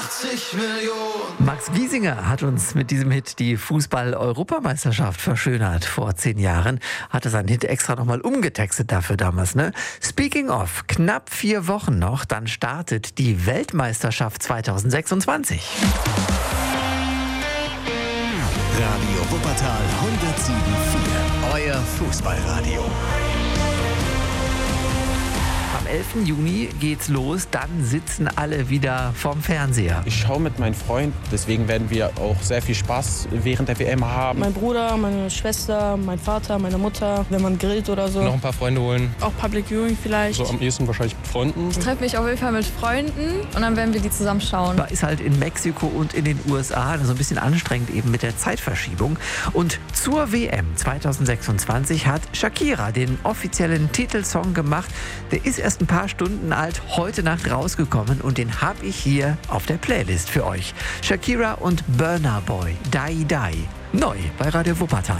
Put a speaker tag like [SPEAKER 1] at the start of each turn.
[SPEAKER 1] 80 Millionen.
[SPEAKER 2] Max Giesinger hat uns mit diesem Hit die Fußball-Europameisterschaft verschönert. Vor 10 Jahren hat er seinen Hit extra nochmal umgetextet dafür damals, ne? Speaking of, knapp 4 Wochen noch, dann startet die Weltmeisterschaft 2026.
[SPEAKER 3] Radio Wuppertal 107.4, euer Fußballradio.
[SPEAKER 2] Am 11. Juni geht's los, dann sitzen alle wieder vorm Fernseher.
[SPEAKER 4] Ich schaue mit meinem Freund, deswegen werden wir auch sehr viel Spaß während der WM haben.
[SPEAKER 5] Mein Bruder, meine Schwester, mein Vater, meine Mutter, wenn man grillt oder so.
[SPEAKER 6] Noch ein paar Freunde holen.
[SPEAKER 5] Auch Public Viewing vielleicht.
[SPEAKER 6] So am ehesten wahrscheinlich mit Freunden.
[SPEAKER 7] Ich treffe mich auf jeden Fall mit Freunden und dann werden wir die zusammen schauen.
[SPEAKER 2] Ist halt in Mexiko und in den USA so ein bisschen anstrengend eben mit der Zeitverschiebung. Und zur WM 2026 hat Shakira den offiziellen Titelsong gemacht. Der ist erst ein paar Stunden alt, heute Nacht rausgekommen und den habe ich hier auf der Playlist für euch. Shakira und Burna Boy, Die Die, neu bei Radio Wuppertal.